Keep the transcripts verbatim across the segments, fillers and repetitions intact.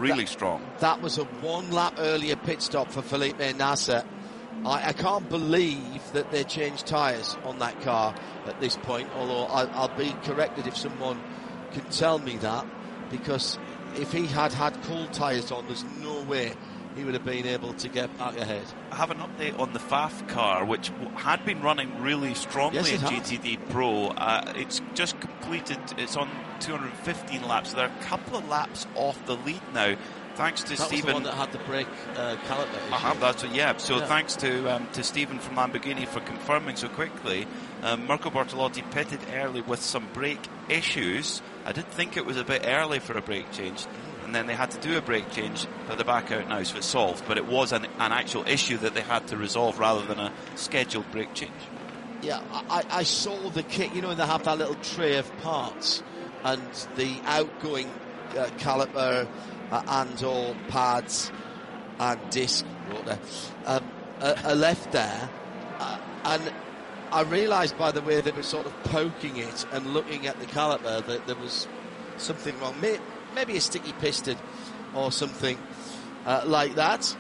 really that, strong. That was a one lap earlier pit stop for Felipe Nasr. I, I can't believe that they changed tyres on that car at this point, although I, I'll be corrected if someone can tell me that, because if he had had cool tyres on, there's no way he would have been able to get back ahead. I have an update on the F A F car, which had been running really strongly yes, in has. G T D Pro. Uh, it's just completed, it's on two hundred fifteen laps, so they're a couple of laps off the lead now. Thanks to that Stephen. Was the one that had the brake uh, caliper issue. Uh-huh, that's what, yeah. So yeah. thanks to um, to Stephen from Lamborghini for confirming so quickly. Um, Mirko Bortolotti pitted early with some brake issues. I did think it was a bit early for a brake change, and then they had to do a brake change, but they're back out now, so it's solved. But it was an, an actual issue that they had to resolve rather than a scheduled brake change. Yeah, I, I saw the kit. You know, they have that little tray of parts, and the outgoing uh, caliper uh, and or pads and disc water, um, are, are left there, uh, and I realised by the way they were sort of poking it and looking at the caliper that there was something wrong. Maybe a sticky piston or something uh, like that.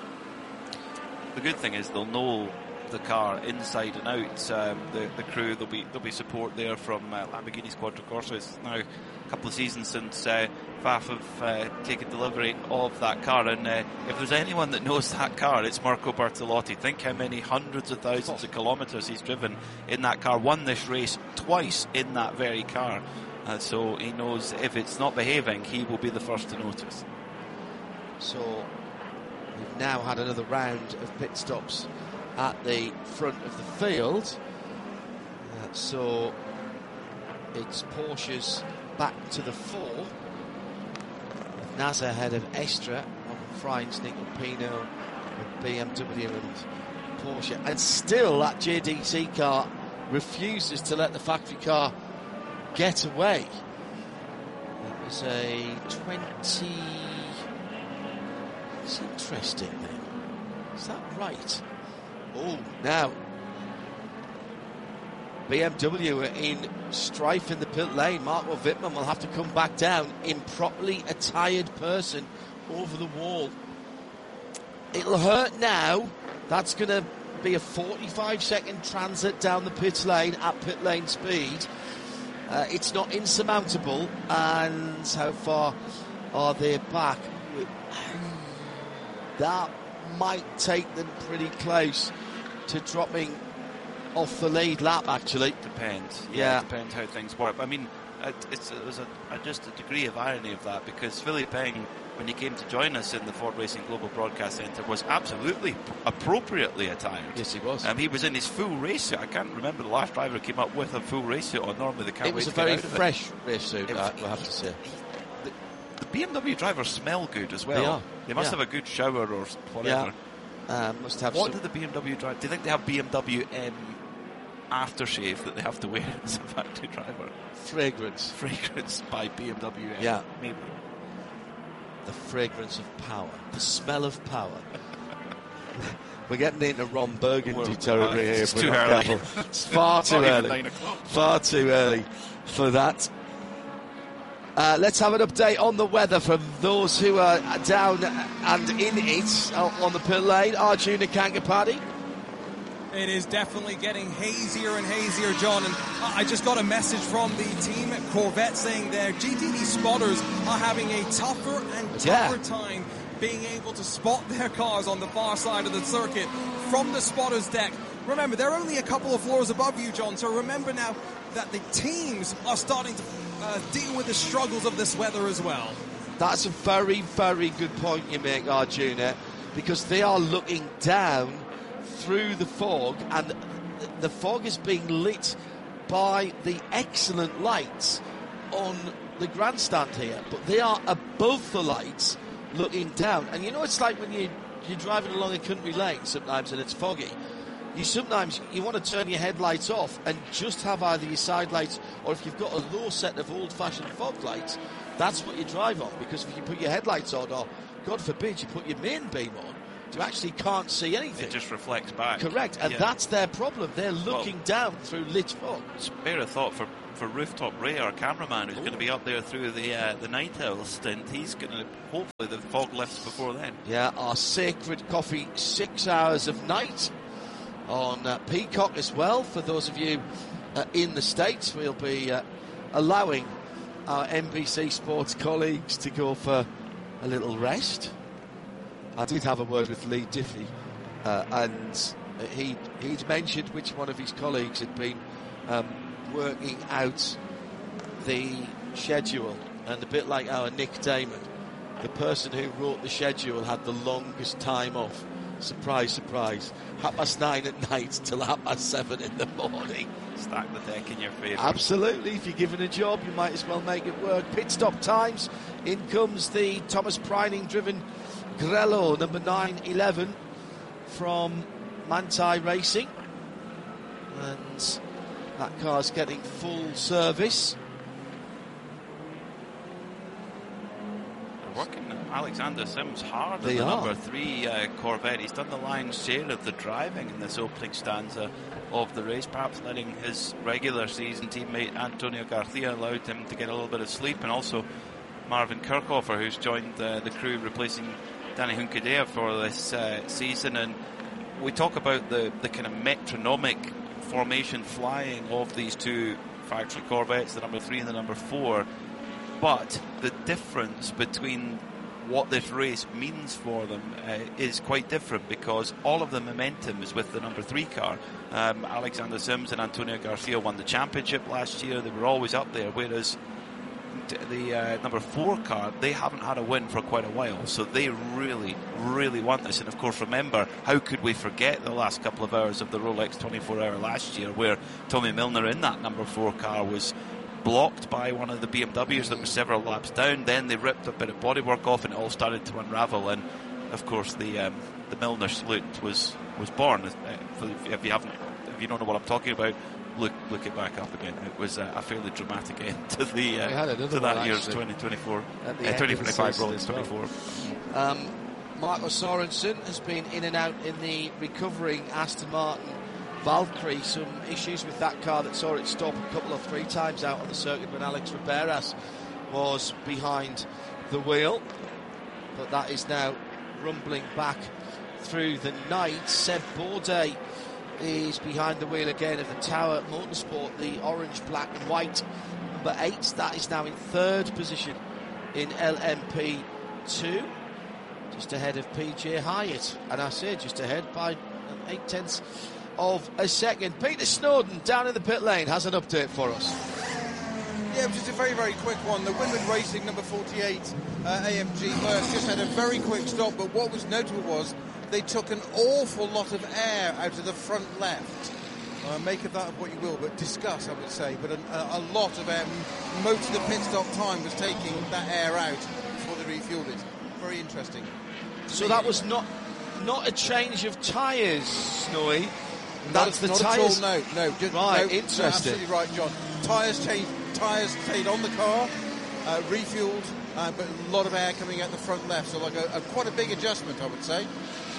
The good thing is they'll know the car inside and out. Um, the, the crew, there'll be there'll be support there from uh, Lamborghini's Quadricorsa. It's now a couple of seasons since uh, F A F have uh, taken delivery of that car, and uh, if there's anyone that knows that car, it's Mirko Bortolotti. Think how many hundreds of thousands of kilometres he's driven in that car. Won this race twice in that very car, uh, so he knows if it's not behaving, he will be the first to notice. So we've now had another round of pit stops at the front of the field, uh, so it's Porsche's back to the fore. Nasr ahead of Estre on Freins, Nickel Pino with B M W and Porsche, and still that J D C car refuses to let the factory car get away. It was a twenty. It's interesting then. Is that right? Oh, now B M W are in strife in the pit lane. Marco Wittmann will have to come back down, improperly attired person over the wall. It'll hurt now. That's going to be a forty-five second transit down the pit lane at pit lane speed. Uh, it's not insurmountable. And how far are they back? That might take them pretty close to dropping off the lead lap, actually. Depends. Yeah, yeah. It depends how things work. I mean, it, it's, it was a, a, just a degree of irony of that, because Philippe Peng, when he came to join us in the Ford Racing Global Broadcast Centre, was absolutely appropriately attired. Yes, he was. Um, he was in his full race suit. I can't remember the last driver who came up with a full race suit on. Normally they can't It was wait a to very get out of fresh it. race suit, It I was, will have to say. The, the B M W drivers smell good as well. They are. They must yeah. have a good shower or whatever. Yeah. Um, must have what some... do the B M W drive? Do you think they have B M W M aftershave that they have to wear as a factory driver? Fragrance. Fragrance by B M W M. Yeah. Maybe. The fragrance of power. The smell of power. We're getting into Ron Burgundy well, territory uh, here. It's too too early. It's far too early. Far too early for that. Uh, let's have an update on the weather from those who are down and in it on the pit lane. Arjuna Kankapati. It is definitely getting hazier and hazier, John, and I just got a message from the team at Corvette saying their G T D spotters are having a tougher and tougher yeah. time being able to spot their cars on the far side of the circuit from the spotters deck. Remember, they're only a couple of floors above you, John, so remember now that the teams are starting to uh, deal with the struggles of this weather as well. That's a very, very good point you make, Arjuna, because they are looking down through the fog, and the fog is being lit by the excellent lights on the grandstand here, but they are above the lights looking down. And you know, it's like when you, you're driving along a country lane sometimes and it's foggy. You sometimes you want to turn your headlights off and just have either your side lights, or if you've got a low set of old-fashioned fog lights, that's what you drive on, because if you put your headlights on, or God forbid you put your main beam on, you actually can't see anything. It just reflects back. Correct, and yeah. that's their problem. They're looking well, down through lit fog. Spare a thought for, for Rooftop Ray, our cameraman, who's going to be up there through the uh, the night owl stint. He's going to, hopefully the fog lifts before then. Yeah, our sacred coffee, six hours of night on uh, Peacock as well. For those of you uh, in the States, we'll be uh, allowing our N B C Sports colleagues to go for a little rest. I did have a word with Lee Diffie, uh, and he he'd mentioned which one of his colleagues had been um, working out the schedule, and a bit like our Nick Damon, the person who wrote the schedule had the longest time off. Surprise, surprise. Half past nine at night till half past seven in the morning. Stack the deck in your favour. Absolutely. If you're given a job, you might as well make it work. Pit stop times. In comes the Thomas Preining driven Grello, number nine eleven from Manthey Racing. And that car's getting full service. They're working Alexander Sims hard They in the are. number three uh, Corvette. He's done the lion's share of the driving in this opening stanza of the race, perhaps letting his regular season teammate Antonio Garcia allowed him to get a little bit of sleep, and also Marvin Kirchhofer, who's joined uh, the crew replacing Danny Hunkadea for this uh, season. And we talk about the, the kind of metronomic formation flying of these two factory Corvettes, the number three and the number four, but the difference between what this race means for them uh, is quite different, because all of the momentum is with the number three car. Um, Alexander Sims and Antonio Garcia won the championship last year. They were always up there, whereas the uh, number four car, they haven't had a win for quite a while, so they really, really want this. And of course, remember, how could we forget the last couple of hours of the Rolex twenty-four hour last year, where Tommy Milner in that number four car was blocked by one of the B M Ws that was several laps down. Then they ripped a bit of bodywork off and it all started to unravel, and of course the um, the Milner salute was was born. Uh, if you haven't, if you don't know what I'm talking about, look look it back up again. It was uh, a fairly dramatic end to the uh, to that one, year's actually, twenty twenty-four, uh, twenty twenty-five Rolex well. twenty-four. Um, Marco Sorensen has been in and out in the recovering Aston Martin Valkyrie. Some issues with that car that saw it stop a couple of three times out on the circuit when Alex Riberas was behind the wheel, but that is now rumbling back through the night. Seb Bourdais is behind the wheel again of the Tower Motorsport, the orange, black and white number eight. That is now in third position in L M P two, just ahead of P J Hyatt, and I say just ahead by eight tenths of a second. Peter Snowden down in the pit lane has an update for us. Yeah, just a very, very quick one. The Winland Racing number forty-eight uh, A M G Merc just had a very quick stop, but what was notable was they took an awful lot of air out of the front left. Uh, make of that of what you will, but discuss, I would say. But a, a, a lot of air, most of the pit stop time was taking that air out before they refueled it. Very interesting. So that was not not a change of tyres, Snowy. That's the not tyres. At all, no, no. Just, right, no, interesting. No, absolutely right, John. Tyres changed. Tyres stayed on the car, uh, refueled, uh, but a lot of air coming out the front left. So like a, a quite a big adjustment, I would say.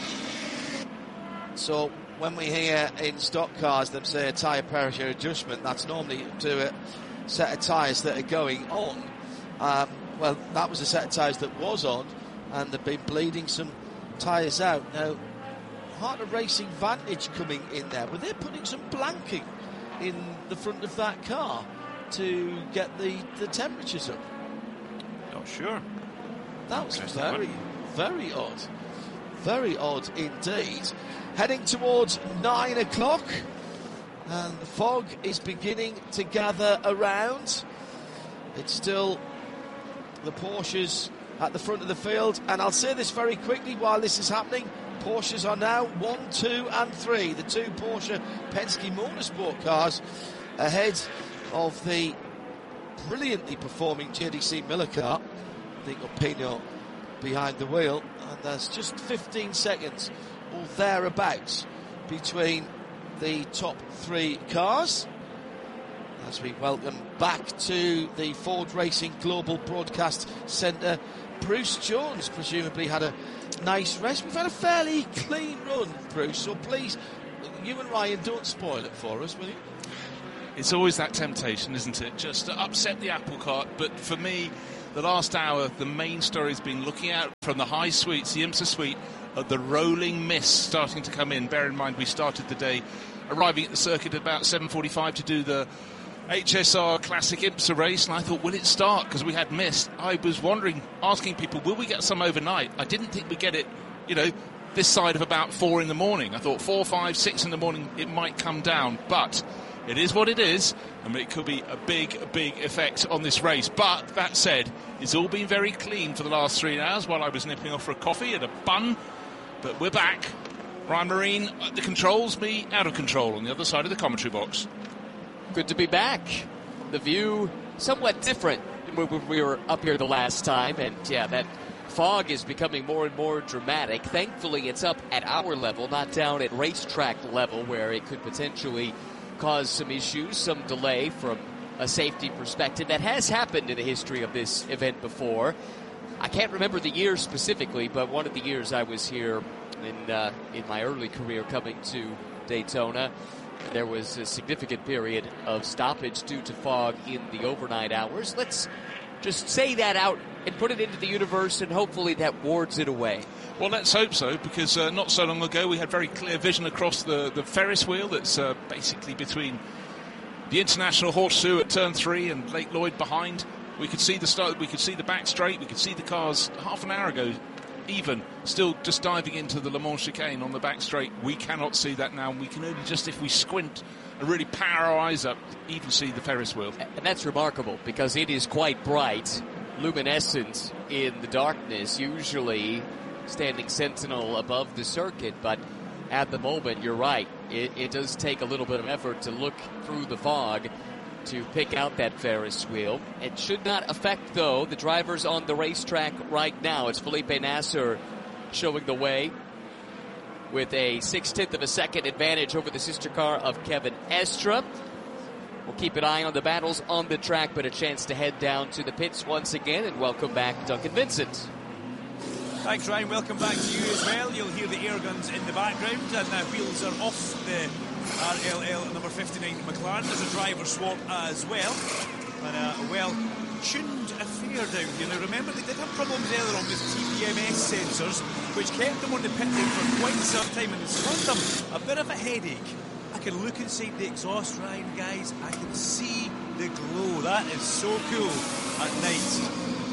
So when we hear in stock cars them say a tyre pressure adjustment, that's normally to a set of tyres that are going on. Um, well, that was a set of tyres that was on, and they've been bleeding some tyres out. Now, Heart of Racing Vantage coming in there, but they're putting some blanking in the front of that car to get the, the temperatures up. Not sure. That was Interesting very, one. very odd. Very odd indeed. Heading towards nine o'clock, and the fog is beginning to gather around. It's still the Porsches at the front of the field, and I'll say this very quickly while this is happening. Porsches are now one, two and three. The two Porsche Penske Motorsport cars ahead of the brilliantly performing J D C Miller car. Nico Pino behind the wheel, and there's just fifteen seconds or thereabouts between the top three cars. As we welcome back to the Ford Racing Global Broadcast Centre Bruce Jones presumably had a nice rest. We've had a fairly clean run, Bruce, so please, you and Ryan, don't spoil it for us, will you? It's always that temptation, isn't it? Just to upset the apple cart. But for me, the last hour, the main story has been looking out from the high suites, the IMSA suite, at the rolling mist starting to come in. Bear in mind, we started the day arriving at the circuit at about seven forty-five to do the H S R Classic IMSA race, and I thought, will it start? Because we had mist. I was wondering, asking people, will we get some overnight? I didn't think we'd get it, you know, this side of about four in the morning. I thought four, five, six in the morning, it might come down, but it is what it is, and it could be a big, big effect on this race. But that said, it's all been very clean for the last three hours while I was nipping off for a coffee and a bun. But we're back. Ryan Marine at the controls, me out of control on the other side of the commentary box. Good to be back. The view somewhat different when we were up here the last time, and yeah, that fog is becoming more and more dramatic. Thankfully, it's up at our level, not down at racetrack level, where it could potentially cause some issues, some delay from a safety perspective. That has happened in the history of this event before. I can't remember the year specifically, but one of the years I was here in uh, in my early career coming to Daytona, there was a significant period of stoppage due to fog in the overnight hours. Let's just say that out and put it into the universe, and hopefully that wards it away. Well, let's hope so, because uh, not so long ago we had very clear vision across the, the Ferris wheel that's uh, basically between the International Horseshoe at turn three and Lake Lloyd behind. We could see the start, we could see the back straight, we could see the cars half an hour ago even still just diving into the Le Mans chicane on the back straight. We cannot see that now. We can only just, if we squint and really power our eyes up, even see the Ferris wheel. And that's remarkable, because it is quite bright, luminescent in the darkness, usually standing sentinel above the circuit. But at the moment, you're right, it, it does take a little bit of effort to look through the fog to pick out that Ferris wheel. It should not affect, though, the drivers on the racetrack right now. It's Felipe Nasser showing the way with a six-tenth of a second advantage over the sister car of Kevin Estre. We'll keep an eye on the battles on the track, but a chance to head down to the pits once again, and welcome back Duncan Vincent. Thanks, Ryan. Welcome back to you as well. You'll hear the air guns in the background, and now wheels are off the R L L number fifty-nine McLaren. There's a driver swap as well, and a well-tuned affair down here. Now remember, they did have problems earlier on with T P M S sensors, which kept them on the pit lane for quite some time, and it's caused them a bit of a headache. I can look inside the exhaust, Ryan, guys. I can see the glow. That is so cool at night.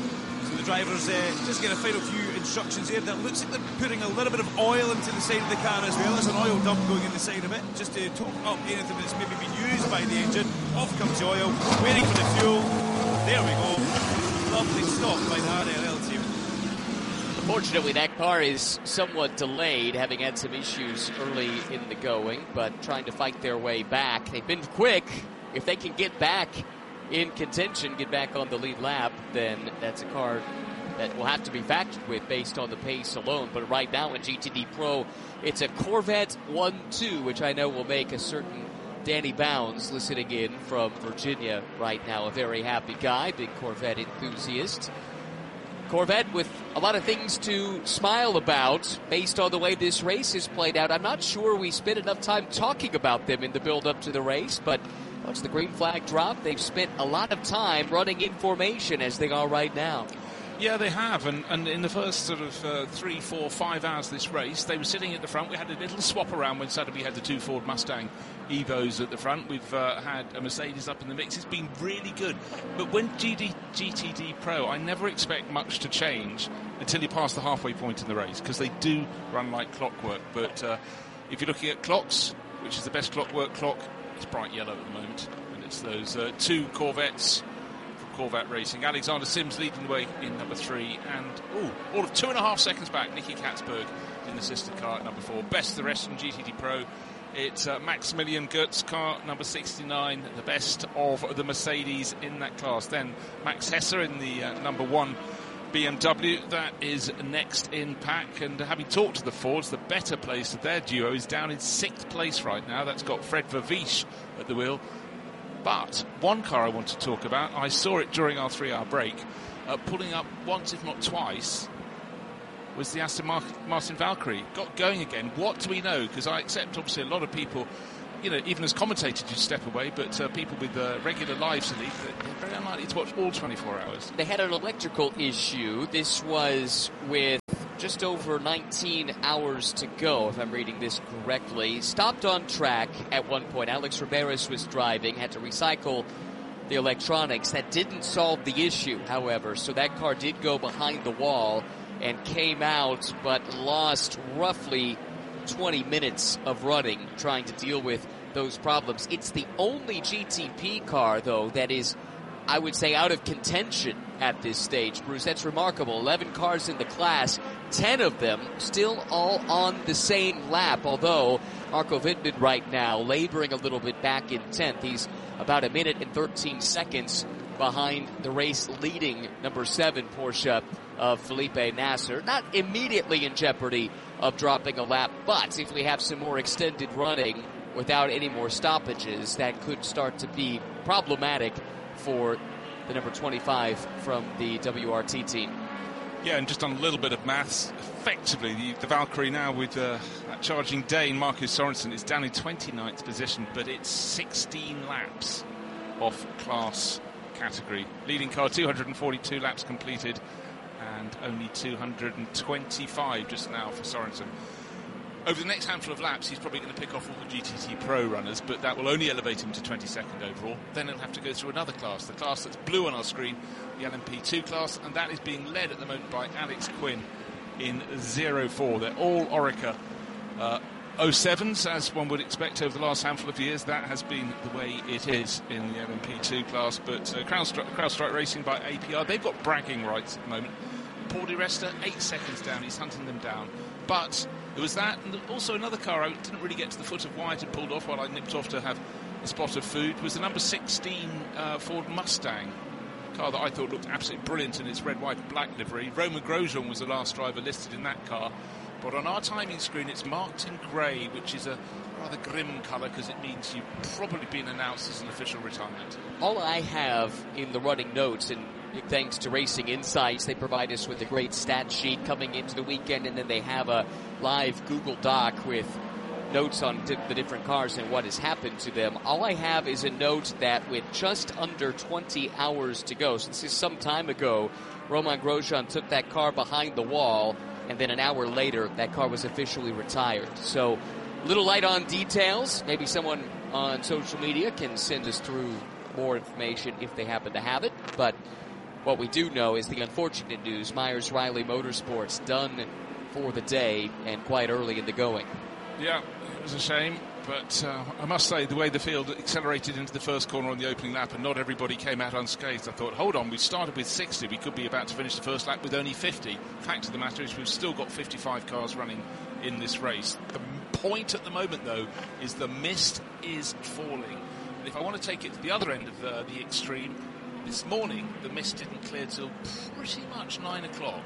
The drivers uh, just get a final few instructions here. That looks like they're putting a little bit of oil into the side of the car as well. There's an oil dump going in the side of it, just to top up anything that's maybe been used by the engine. Off comes the oil, waiting for the fuel. There we go. Lovely stop by the R L L team. Unfortunately, that car is somewhat delayed, having had some issues early in the going, but trying to fight their way back. They've been quick. If they can get back in contention, get back on the lead lap, then that's a car that will have to be factored with based on the pace alone. But right now in G T D Pro, it's a Corvette one two, which I know will make a certain Danny Bounds, listening in from Virginia right now, a very happy guy, big Corvette enthusiast. Corvette with a lot of things to smile about based on the way this race has played out. I'm not sure we spent enough time talking about them in the build-up to the race, but once the green flag dropped, they've spent a lot of time running in formation as they are right now. Yeah, they have, and, and in the first sort of uh, three, four, five hours of this race, they were sitting at the front. We had a little swap around when Saturday we had the two Ford Mustang Evos at the front. We've uh, had a Mercedes up in the mix. It's been really good. But when G D, G T D Pro, I never expect much to change until you pass the halfway point in the race, because they do run like clockwork. But uh, if you're looking at clocks, which is the best clockwork clock, it's bright yellow at the moment, and it's those uh, two Corvettes from Corvette Racing. Alexander Sims leading the way in number three, and ooh, all of two and a half seconds back, Nicky Katzberg in the sister car at number four. Best of the rest from G T D Pro. It's uh, Maximilian Goetz car number sixty-nine, the best of the Mercedes in that class. Then Max Hesser in the uh, number one B M W, that is next in pack. And having talked to the Fords, the better place of their duo is down in sixth place right now. That's got Fred Vervisch at the wheel. But one car I want to talk about, I saw it during our three-hour break, uh, pulling up once, if not twice, was the Aston Martin Valkyrie. Got going again. What do we know? Because I accept, obviously, a lot of people, you know, even as commentators, you step away, but uh, people with uh, regular lives, they're very unlikely to watch all twenty-four hours. They had an electrical issue. This was with just over nineteen hours to go, if I'm reading this correctly. Stopped on track at one point. Alex Riberas was driving, had to recycle the electronics. That didn't solve the issue, however, so that car did go behind the wall and came out, but lost roughly twenty minutes of running trying to deal with those problems. It's the only G T P car, though, that is, I would say, out of contention at this stage. Bruce, that's remarkable. eleven cars in the class, ten of them still all on the same lap, although Marco Wittmann right now laboring a little bit back in tenth. He's about a minute and thirteen seconds behind the race leading number seven Porsche of Felipe Nasser. Not immediately in jeopardy of dropping a lap, but if we have some more extended running without any more stoppages, that could start to be problematic for the number twenty-five from the W R T team. Yeah, and just on a little bit of maths, effectively the, the Valkyrie now with uh, that charging Dane, Marco Sorensen, is down in twenty-ninth position, but it's sixteen laps off class category. Leading car, two hundred forty-two laps completed, and only two hundred twenty-five just now for Sorensen. Over the next handful of laps, he's probably going to pick off all the G T T Pro runners, but that will only elevate him to twenty-second overall. Then he'll have to go through another class, the class that's blue on our screen, the L M P two class, and that is being led at the moment by Alex Quinn in zero four. They're all Orica uh, oh sevens, as one would expect over the last handful of years. That has been the way it is in the L M P two class, but uh, CrowdStrike, CrowdStrike Racing by A P R, they've got bragging rights at the moment. Paul Di Resta, eight seconds down, he's hunting them down. But there was that, and also another car I didn't really get to the foot of Wyatt and pulled off while I nipped off to have a spot of food, was the number sixteen uh, Ford Mustang, car that I thought looked absolutely brilliant in its red, white and black livery. Romain Grosjean was the last driver listed in that car, but on our timing screen it's marked in grey, which is a rather grim colour because it means you've probably been announced as an official retirement. All I have in the running notes, and thanks to Racing Insights, they provide us with a great stat sheet coming into the weekend, and then they have a live Google Doc with notes on di- the different cars and what has happened to them. All I have is a note that with just under twenty hours to go, so this is some time ago, Romain Grosjean took that car behind the wall, and then an hour later, that car was officially retired. So, a little light on details. Maybe someone on social media can send us through more information if they happen to have it, but what we do know is the unfortunate news. Myers Riley Motorsports done for the day and quite early in the going. Yeah, it was a shame, but uh, I must say the way the field accelerated into the first corner on the opening lap and not everybody came out unscathed, I thought, hold on, we started with sixty, we could be about to finish the first lap with only fifty. Fact of the matter is we've still got fifty-five cars running in this race. The point at the moment, though, is the mist is falling. And if I want to take it to the other end of uh, the extreme, this morning, the mist didn't clear till pretty much nine o'clock.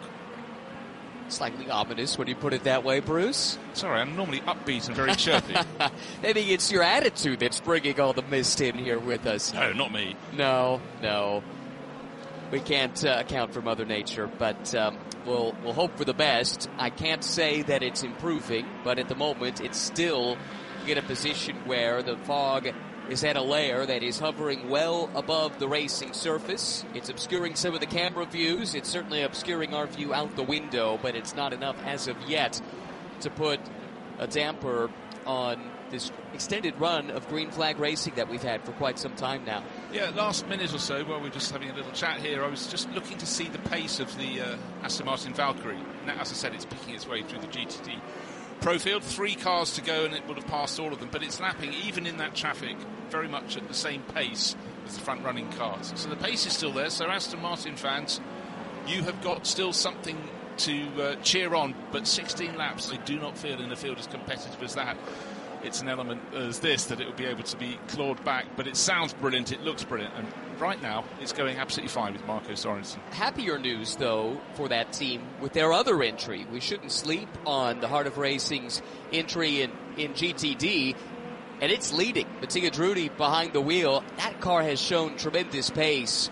Slightly ominous when you put it that way, Bruce. Sorry, I'm normally upbeat and very chirpy. Maybe it's your attitude that's bringing all the mist in here with us. No, not me. No, no. We can't uh, account for Mother Nature, but um, we'll, we'll hope for the best. I can't say that it's improving, but at the moment, it's still in a position where the fog is at a layer that is hovering well above the racing surface. It's obscuring some of the camera views. It's certainly obscuring our view out the window, but it's not enough as of yet to put a damper on this extended run of green flag racing that we've had for quite some time now. Yeah, last minute or so, while we're just having a little chat here, I was just looking to see the pace of the uh, Aston Martin Valkyrie. Now, as I said, it's picking its way through the G T D Pro field. Three cars to go and it would have passed all of them, but it's lapping, even in that traffic, very much at the same pace as the front-running cars. So the pace is still there. So Aston Martin fans, you have got still something to uh, cheer on, but sixteen laps, I do not feel in a field as competitive as that. It's an element as this that it will be able to be clawed back, but it sounds brilliant, it looks brilliant, and right now it's going absolutely fine with Marco Sorensen. Happier news, though, for that team with their other entry. We shouldn't sleep on the Heart of Racing's entry in, in G T D, and it's leading. Mattia Drudi behind the wheel. That car has shown tremendous pace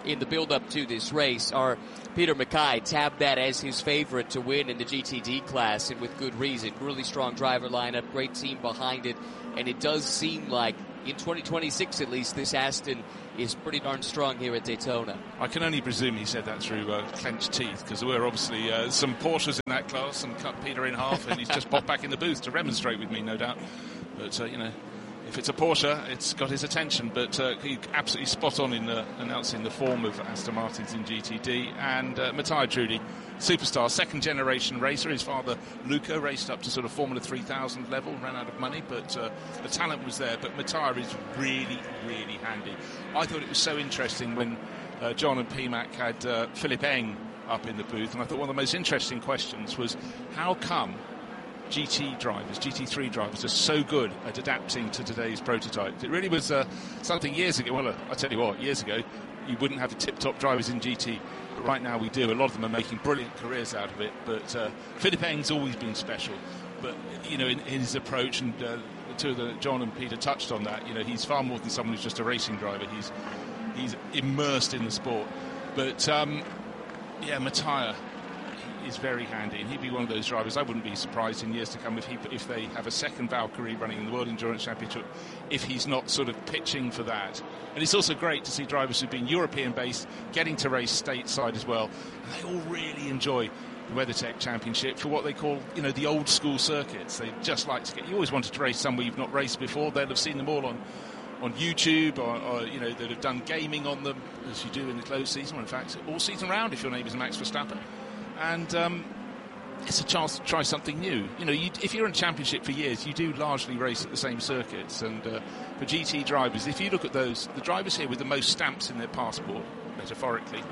in the build-up to this race. Our Peter Mackay tabbed that as his favorite to win in the G T D class, and with good reason. Really strong driver lineup, great team behind it, and it does seem like in twenty twenty-six at least this Aston is pretty darn strong here at Daytona. I can only presume he said that through uh, clenched teeth, because there were obviously uh, some Porsches in that class and cut Peter in half, and he's just popped back in the booth to remonstrate with me, no doubt. But, uh, you know, if it's a Porsche, it's got his attention. But uh, he absolutely spot on in uh, announcing the form of Aston Martins in G T D. And uh, Matteo Trulli, superstar, second generation racer. His father Luca raced up to sort of Formula three thousand level, ran out of money, but uh, the talent was there. But Matteo is really, really handy. I thought it was so interesting when uh, John and P MAC had uh, Philip Eng up in the booth, and I thought one of the most interesting questions was how come G T drivers, G T three drivers, are so good at adapting to today's prototypes. It really was uh, something years ago. Well, uh, I tell you what, years ago, you wouldn't have the tip-top drivers in G T, but right now we do. A lot of them are making brilliant careers out of it. But uh, Philip Eng's always been special. But you know, in, in his approach, and uh, the two of the John and Peter touched on that. You know, he's far more than someone who's just a racing driver. He's he's immersed in the sport. But um, yeah, Matteo is very handy, and he'd be one of those drivers. I wouldn't be surprised in years to come if he if they have a second Valkyrie running in the World Endurance Championship, if he's not sort of pitching for that. And it's also great to see drivers who've been European based getting to race stateside as well. And they all really enjoy the WeatherTech Championship for what they call, you know, the old school circuits. They just like to get, you always wanted to race somewhere you've not raced before. They'll have seen them all on on YouTube, or, or you know, that have done gaming on them, as you do in the closed season, or in fact all season round if your name is Max Verstappen. And um, it's a chance to try something new. You know, you, if you're in a championship for years, you do largely race at the same circuits. And uh, for G T drivers, if you look at those, the drivers here with the most stamps in their passport, metaphorically,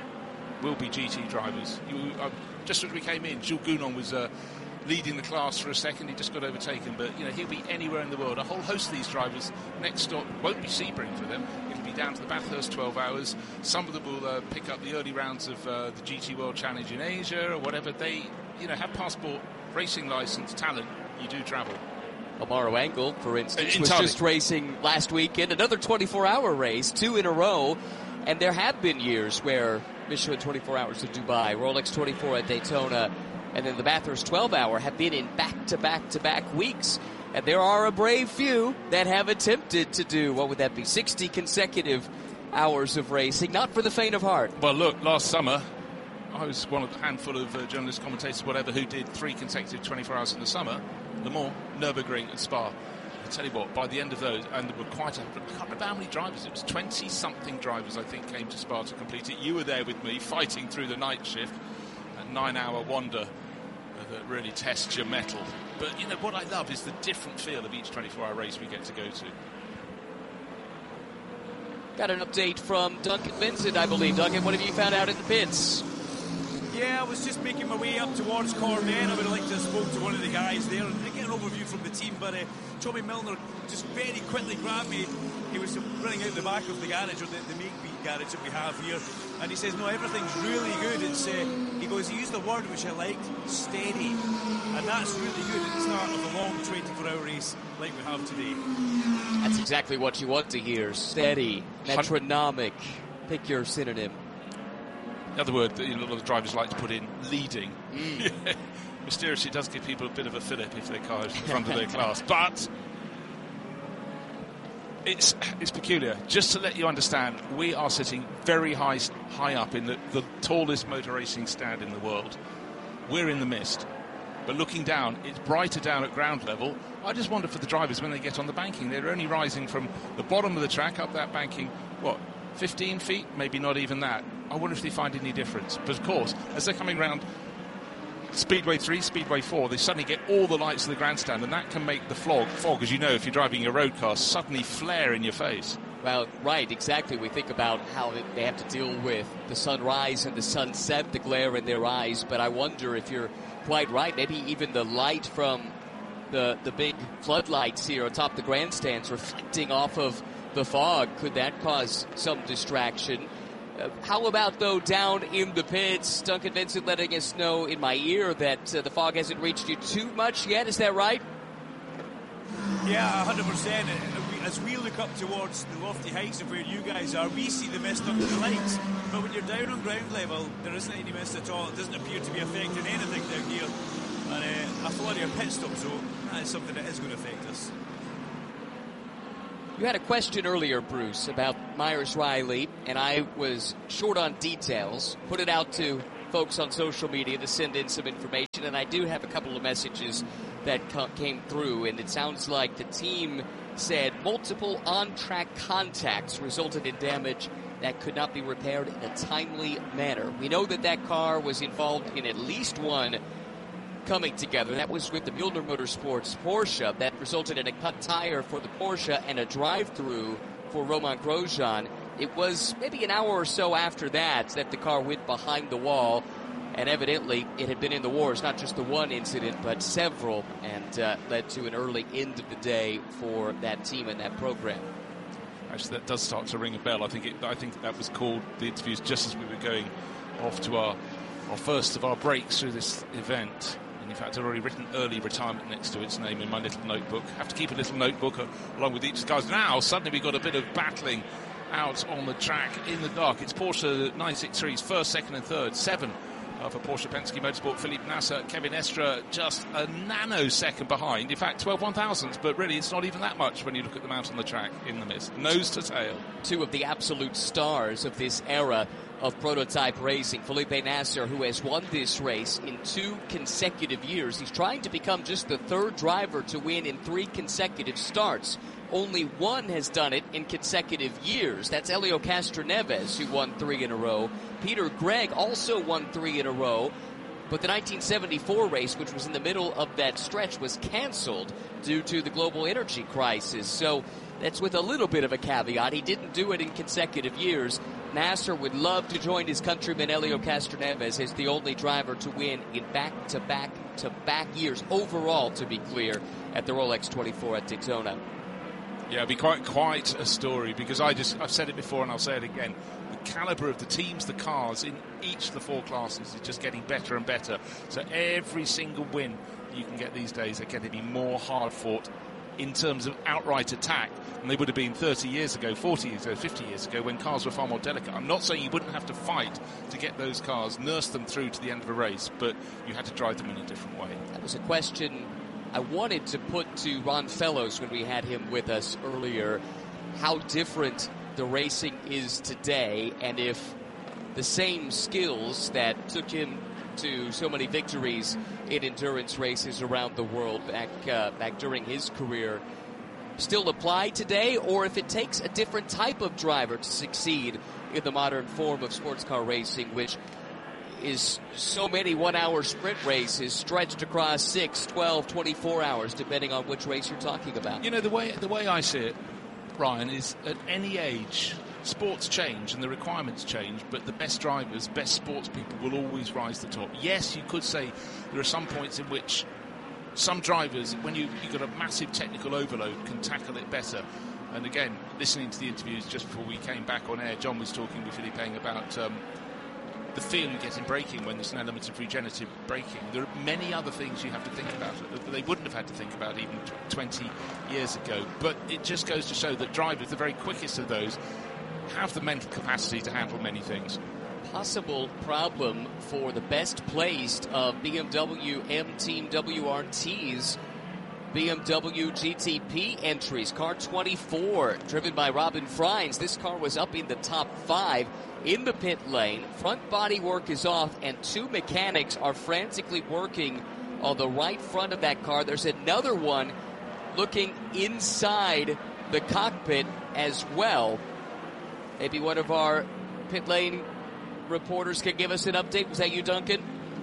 will be G T drivers. You, uh, just as we came in, Jules Gounon was uh, leading the class for a second. He just got overtaken. But, you know, he'll be anywhere in the world. A whole host of these drivers, next stop won't be Sebring for them. It'll be down to the Bathurst twelve hours. Some of them will uh, pick up the early rounds of uh, the G T World Challenge in Asia or whatever. They, you know, have passport, racing license, talent. You do travel. Amaro Angle, for instance, Uh, was entirely. just racing last weekend, another twenty-four hour race, two in a row. And there have been years where Michelin twenty-four hours of Dubai, Rolex twenty-four at Daytona, and then the Bathurst twelve hour have been in back-to-back-to-back weeks. And there are a brave few that have attempted to do, what would that be, sixty consecutive hours of racing. Not for the faint of heart. Well, look, last summer, I was one of a handful of uh, journalists, commentators, whatever, who did three consecutive twenty-four hours in the summer. Le Mans, Nürburgring and Spa. I tell you what, by the end of those, and there were quite a, I can't remember how many drivers, it was twenty-something drivers, I think, came to Spa to complete it. You were there with me, fighting through the night shift, a nine-hour wander uh, that really tests your mettle. But, you know, what I love is the different feel of each twenty-four hour race we get to go to. Got an update from Duncan Vincent, I believe. Duncan, what have you found out in the pits? Yeah, I was just making my way up towards Cornell. I would have liked to have spoke to one of the guys there and get an overview from the team, but uh, Tommy Milner just very quickly grabbed me. He was running out the back of the garage, or the, the make-beat garage that we have here, and he says, no, everything's really good. It's uh, he goes, he used the word which I liked, steady, and that's really good at the start of a long twenty-four hour race like we have today. That's exactly what you want to hear. Steady, metronomic. Pick your synonym. The other word that you know, a lot of drivers like to put in, leading. Mm. Mysteriously, it does give people a bit of a fillip if their car is in front of their class. But it's it's peculiar. Just to let you understand, we are sitting very high high up in the, the tallest motor racing stand in the world. We're in the mist. But looking down, it's brighter down at ground level. I just wonder for the drivers when they get on the banking. They're only rising from the bottom of the track up that banking, what, fifteen feet? Maybe not even that. I wonder if they find any difference. But of course, as they're coming round Speedway three, Speedway four, they suddenly get all the lights of the grandstand, and that can make the fog, fog, as you know, if you're driving your road car, suddenly flare in your face. Well, right, exactly. We think about how they have to deal with the sunrise and the sunset, the glare in their eyes, but I wonder if you're quite right. Maybe even the light from the the big floodlights here atop the grandstands reflecting off of the fog, could that cause some distraction? Uh, how about, though, down in the pits? Duncan Vincent letting us know in my ear that uh, the fog hasn't reached you too much yet. Is that right? Yeah, one hundred percent. as we look up towards the lofty heights of where you guys are, we see the mist under the lights. But when you're down on ground level, there isn't any mist at all. It doesn't appear to be affecting anything down here. And uh, a flurry of pit stops, though, that is something that is going to affect us. You had a question earlier, Bruce, about Myers-Riley, and I was short on details. Put it out to folks on social media to send in some information, and I do have a couple of messages that co- came through, and it sounds like the team said multiple on-track contacts resulted in damage that could not be repaired in a timely manner. We know that that car was involved in at least one coming together. That was with the Mueller Motorsports Porsche. That resulted in a cut tire for the Porsche and a drive-through for Romain Grosjean. It was maybe an hour or so after that that the car went behind the wall, and evidently it had been in the wars, not just the one incident, but several, and uh, led to an early end of the day for that team and that program. Actually, that does start to ring a bell. I think it, I think that was called the interviews just as we were going off to our, our first of our breaks through this event. And in fact, I'd already written early retirement next to its name in my little notebook. Have to keep a little notebook uh, along with each of the cars. Now, suddenly we've got a bit of battling out on the track in the dark. It's Porsche nine sixty-three's first, second and third. Seven uh, for Porsche Penske Motorsport. Philippe Nasser, Kevin Estre just a nanosecond behind. In fact, twelve one thousandths, but really it's not even that much when you look at them out on the track in the mist. Nose to tail. Two of the absolute stars of this era of prototype racing. Felipe Nasser, who has won this race in two consecutive years. He's trying to become just the third driver to win in three consecutive starts. Only one has done it in consecutive years. That's Helio Castroneves, who won three in a row. Peter Gregg also won three in a row. But the nineteen seventy-four race, which was in the middle of that stretch, was canceled due to the global energy crisis. So that's with a little bit of a caveat. He didn't do it in consecutive years. Nasser would love to join his countryman Helio Castroneves as the only driver to win in back-to-back-to-back years overall, to be clear, at the Rolex twenty-four at Daytona. Yeah, it'd be quite quite a story, because I just I've said it before and I'll say it again. The caliber of the teams, the cars in each of the four classes is just getting better and better. So every single win you can get these days are going to be more hard fought in terms of outright attack than they would have been thirty years ago, forty years ago, fifty years ago, when cars were far more delicate. I'm not saying you wouldn't have to fight to get those cars, nurse them through to the end of a race, but you had to drive them in a different way. That was a question I wanted to put to Ron Fellows when we had him with us earlier, how different the racing is today, and if the same skills that took him to so many victories in endurance races around the world back uh, back during his career still apply today, or if it takes a different type of driver to succeed in the modern form of sports car racing, which is so many one-hour sprint races stretched across six, twelve, twenty-four hours, depending on which race you're talking about. You know, the way the way I see it, Ryan, is at any age, sports change and the requirements change, but the best drivers, best sports people will always rise to the top. Yes, you could say there are some points in which some drivers, when you, you've got a massive technical overload, can tackle it better. And again, listening to the interviews just before we came back on air, John was talking with Philippe Eng about um, the feel you get in braking when there's an element of regenerative braking. There are many other things you have to think about that they wouldn't have had to think about even twenty years ago. But it just goes to show that drivers, the very quickest of those, have the mental capacity to handle many things. Possible problem for the best placed of B M W M Team W R T's B M W G T P entries. Car twenty-four, driven by Robin Freins. This car was up in the top five in the pit lane. Front body work is off, and two mechanics are frantically working on the right front of that car. There's another one looking inside the cockpit as well. Maybe one of our pit lane reporters can give us an update. Was that you, Duncan?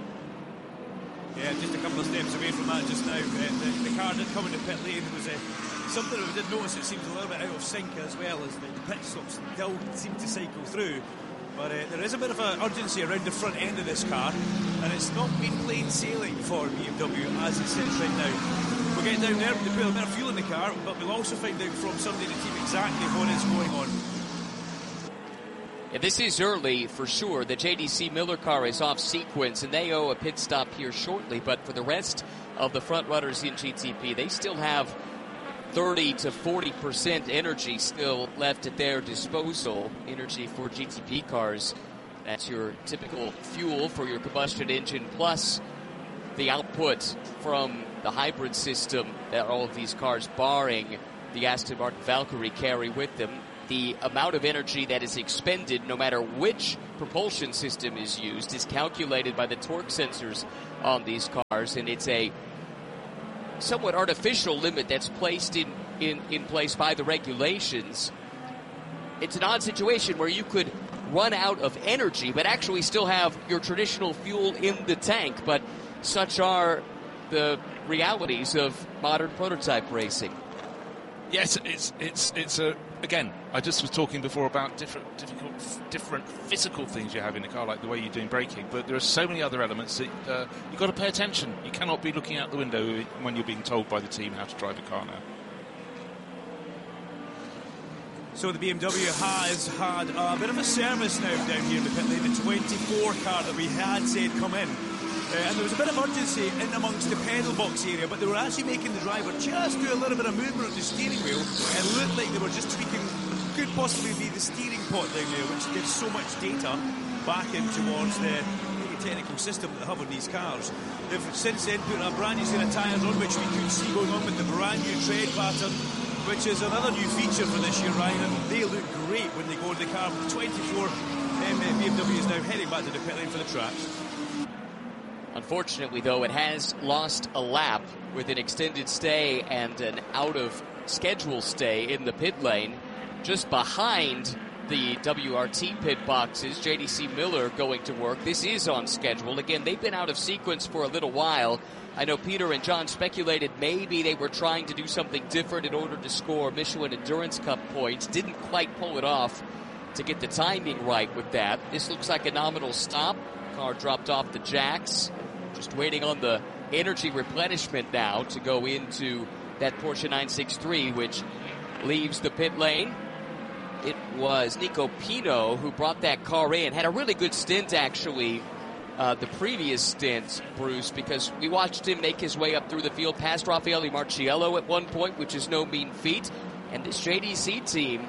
Yeah, just a couple of steps away from that just now. Uh, the, the car did come into pit lane. There was uh, something that we did notice. It seems a little bit out of sync as well, as the, the pit stops still seem to cycle through. But uh, there is a bit of an urgency around the front end of this car, and it's not been plain sailing for B M W as it sits right now. We'll get down there, we'll put a bit of fuel in the car, but we'll also find out from somebody in the team exactly what is going on. Yeah, this is early for sure. The J D C Miller car is off sequence, and they owe a pit stop here shortly. But for the rest of the front runners in G T P, they still have thirty to forty percent energy still left at their disposal. Energy for G T P cars. That's your typical fuel for your combustion engine, plus the output from the hybrid system that all of these cars, barring the Aston Martin Valkyrie, carry with them. The amount of energy that is expended, no matter which propulsion system is used, is calculated by the torque sensors on these cars, and it's a somewhat artificial limit that's placed in, in, in place by the regulations. It's an odd situation where you could run out of energy, but actually still have your traditional fuel in the tank. But such are the realities of modern prototype racing. Yes, it's it's it's a again. I just was talking before about different difficult, different physical things you have in a car, like the way you're doing braking. But there are so many other elements that uh, you've got to pay attention. You cannot be looking out the window when you're being told by the team how to drive a car now. So the B M W has had a bit of a service now down here in the pit lane. The twenty-four car that we had said come in. Uh, and there was a bit of urgency in amongst the pedal box area, but they were actually making the driver just do a little bit of movement of the steering wheel. It looked like they were just tweaking, could possibly be the steering pot down there, which gives so much data back in towards the technical system that they have on these cars. They've since then put a brand new set of tyres on, which we could see going on with the brand new tread pattern, which is another new feature for this year, Ryan, and they look great when they go into the car. The twenty-four um, B M W is now heading back to the pit lane for the tracks. Unfortunately, though, it has lost a lap with an extended stay and an out-of-schedule stay in the pit lane. Just behind the W R T pit boxes, J D C Miller going to work. This is on schedule. Again, they've been out of sequence for a little while. I know Peter and John speculated maybe they were trying to do something different in order to score Michelin Endurance Cup points. Didn't quite pull it off to get the timing right with that. This looks like a nominal stop. Car dropped off the jacks. Just waiting on the energy replenishment now to go into that Porsche nine sixty-three, which leaves the pit lane. It was Nico Pino who brought that car in. Had a really good stint, actually, uh, the previous stint, Bruce, because we watched him make his way up through the field past Raffaele Marciello at one point, which is no mean feat. And this J D C team,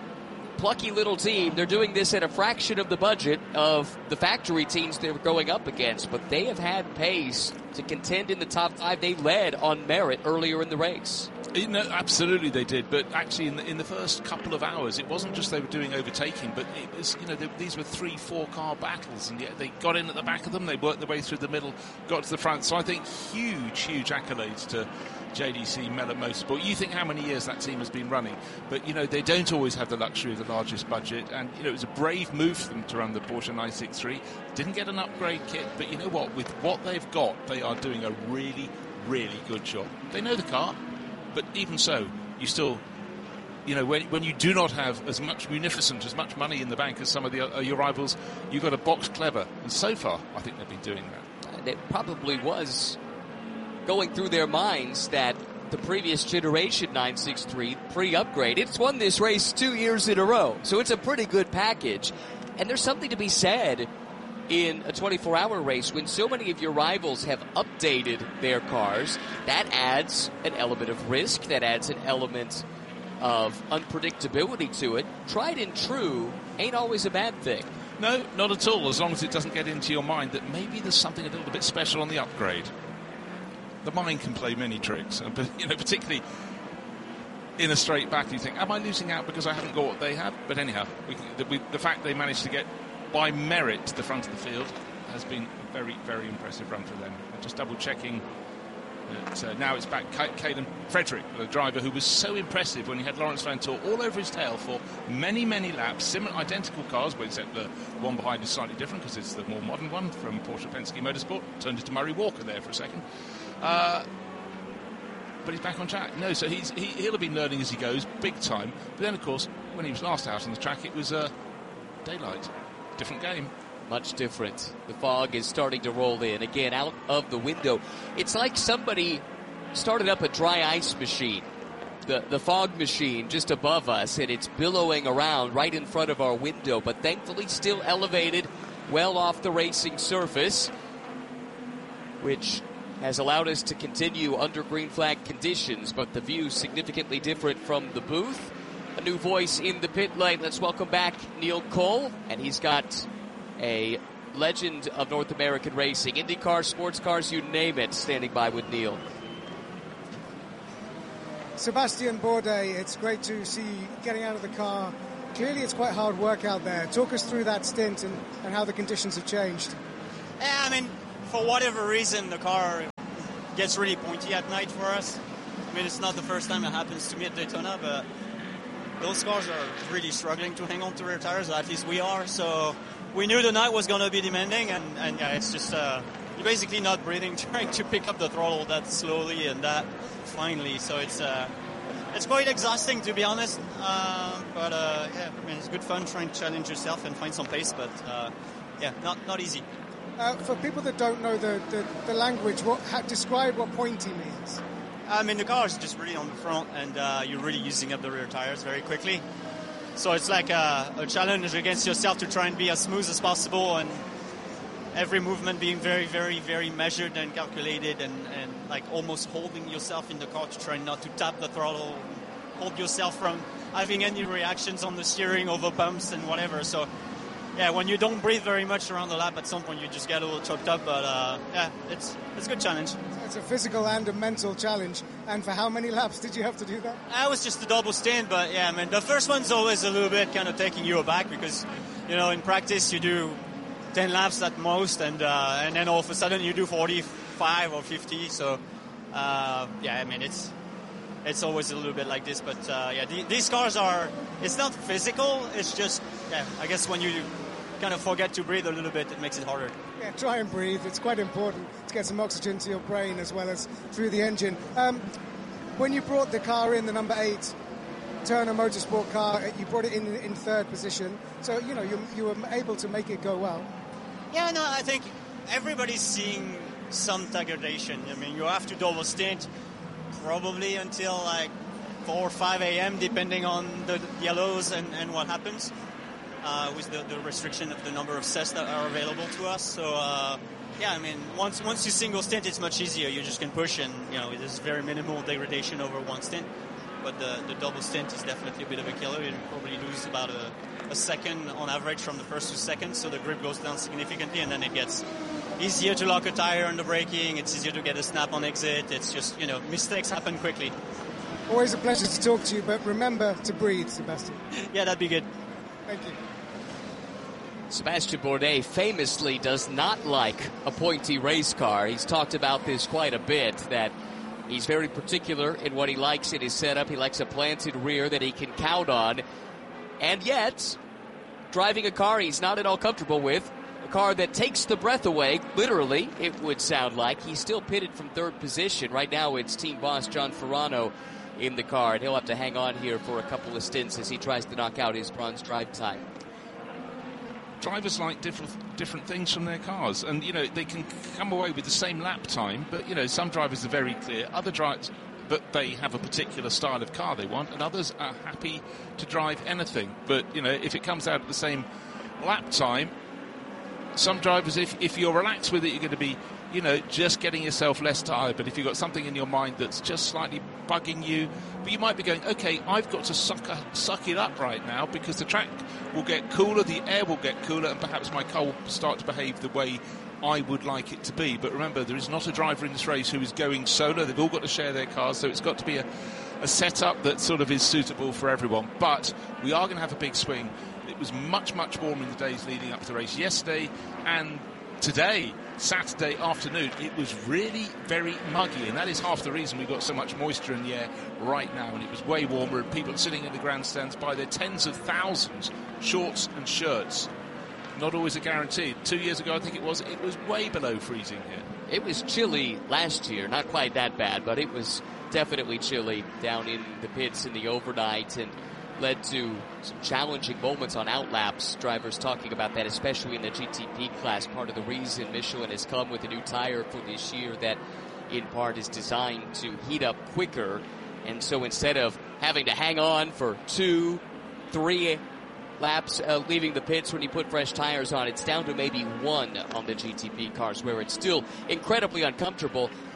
plucky little team, they're doing this at a fraction of the budget of the factory teams they're going up against, but they have had pace to contend in the top five. They led on merit earlier in the race. You know, absolutely they did, but actually in the, in the first couple of hours, it wasn't just they were doing overtaking, but it was, you know, they, these were three, four car battles, and yet they got in at the back of them, they worked their way through the middle, got to the front. So I think huge, huge accolades to J D C Mellor Motorsport. You think how many years that team has been running, but you know they don't always have the luxury of the largest budget, and you know it was a brave move for them to run the Porsche nine sixty-three. Didn't get an upgrade kit, but you know what? With what they've got, they are doing a really, really good job. They know the car, but even so, you still, you know, when when you do not have as much munificent, as much money in the bank as some of the uh, your rivals, you've got to box clever, and so far, I think they've been doing that. And it probably was going through their minds that the previous generation nine sixty-three pre-upgrade, it's won this race two years in a row. So it's a pretty good package. And there's something to be said in a twenty-four hour race when so many of your rivals have updated their cars. That adds an element of risk. That adds an element of unpredictability to it. Tried and true ain't always a bad thing. No, not at all, as long as it doesn't get into your mind that maybe there's something a little bit special on the upgrade. The mind can play many tricks, but you know, particularly in a straight back, you think, am I losing out because I haven't got what they have? But anyhow, we, the, we, the fact they managed to get by merit to the front of the field has been a very, very impressive run for them. I'm just double checking that uh, now it's back Caden Frederick, the driver who was so impressive when he had Lawrence Van Tor all over his tail for many, many laps. Similar, identical cars, but except the one behind is slightly different because it's the more modern one from Porsche Penske Motorsport. Turned into Murray Walker there for a second. Uh, but he's back on track. No, so he's, he, he'll have been learning as he goes, big time. But then, of course, when he was last out on the track, it was uh, daylight. Different game. Much different. The fog is starting to roll in. Again, out of the window. It's like somebody started up a dry ice machine. The, the fog machine just above us, and it's billowing around right in front of our window, but thankfully still elevated well off the racing surface, which has allowed us to continue under green flag conditions, but the view significantly different from the booth. A new voice in the pit lane. Let's welcome back Neil Cole, and he's got a legend of North American racing, IndyCar, sports cars, you name it, standing by with Neil. Sebastien Bourdais, it's great to see you getting out of the car. Clearly it's quite hard work out there. Talk us through that stint and, and how the conditions have changed. Yeah, I mean, for whatever reason, the car gets really pointy at night for us. I mean, it's not the first time it happens to me at Daytona, but those cars are really struggling to hang on to rear tires, at least we are. So we knew the night was going to be demanding, and, and yeah, it's just uh, you're basically not breathing, trying to pick up the throttle that slowly and that finally. So it's uh, it's quite exhausting, to be honest. Uh, but uh, yeah, I mean, it's good fun trying to challenge yourself and find some pace, but uh, yeah, not not easy. Uh, for people that don't know the, the, the language, what ha, describe what pointy means. I mean, the car is just really on the front, and uh, you're really using up the rear tires very quickly. So it's like a, a challenge against yourself to try and be as smooth as possible, and every movement being very, very, very measured and calculated, and, and like almost holding yourself in the car to try not to tap the throttle, hold yourself from having any reactions on the steering over bumps and whatever. So yeah, when you don't breathe very much around the lap, at some point you just get a little choked up. But uh, yeah, it's it's a good challenge. It's a physical and a mental challenge. And for how many laps did you have to do that? I was just a double stint, but yeah, I mean, the first one's always a little bit kind of taking you aback because, you know, in practice you do ten laps at most, and uh, and then all of a sudden you do forty-five or fifty. So uh, yeah, I mean, it's it's always a little bit like this. But uh, yeah, the, these cars are, it's not physical. It's just, yeah, I guess when you kind of forget to breathe a little bit, it makes it harder. Yeah, try and breathe. It's quite important to get some oxygen to your brain as well as through the engine. Um, when you brought the car in, the number eight Turner Motorsport car, you brought it in in third position. So, you know, you, you were able to make it go well. Yeah, no, I think everybody's seeing some degradation. I mean, you have to double stint probably until like four or five a.m. depending on the yellows and, and what happens. Uh, with the, the restriction of the number of sets that are available to us. So, uh, yeah, I mean, once once you single stint, it's much easier. You just can push, and, you know, there's very minimal degradation over one stint. But the, the double stint is definitely a bit of a killer. You probably lose about a, a second on average from the first two seconds, so the grip goes down significantly, and then it gets easier to lock a tire on the braking. It's easier to get a snap on exit. It's just, you know, mistakes happen quickly. Always a pleasure to talk to you, but remember to breathe, Sebastien. Yeah, that'd be good. Thank you. Sebastien Bourdais famously does not like a pointy race car. He's talked about this quite a bit, that he's very particular in what he likes in his setup. He likes a planted rear that he can count on. And yet, driving a car he's not at all comfortable with, a car that takes the breath away, literally, it would sound like. He's still pitted from third position. Right now it's team boss John Ferrano in the car, and he'll have to hang on here for a couple of stints as he tries to knock out his bronze drive time. Drivers like different different things from their cars, and you know they can come away with the same lap time, but you know some drivers are very clear, other drivers, but they have a particular style of car they want, and others are happy to drive anything. But you know if it comes out at the same lap time, some drivers, if if you're relaxed with it, you're going to be, you know, just getting yourself less tired. But if you've got something in your mind that's just slightly bugging you, but you might be going, okay, I've got to suck, suck it up right now because the track will get cooler, the air will get cooler, and perhaps my car will start to behave the way I would like it to be. But remember, there is not a driver in this race who is going solo. They've all got to share their cars, so it's got to be a, a setup that sort of is suitable for everyone. But we are going to have a big swing. It was much, much warmer in the days leading up to the race yesterday, and today, Saturday afternoon, it was really very muggy, and that is half the reason we've got so much moisture in the air right now. And it was way warmer, and people sitting in the grandstands by their tens of thousands, shorts and shirts. Not always a guarantee. Two years ago, I think it was, it was way below freezing here. It was chilly last year, not quite that bad, but it was definitely chilly down in the pits in the overnight, and led to some challenging moments on outlaps. Drivers talking about that, especially in the G T P class. Part of the reason Michelin has come with a new tire for this year that in part is designed to heat up quicker. And so instead of having to hang on for two, three laps uh, leaving the pits when you put fresh tires on, it's down to maybe one on the G T P cars, where it's still incredibly uncomfortable.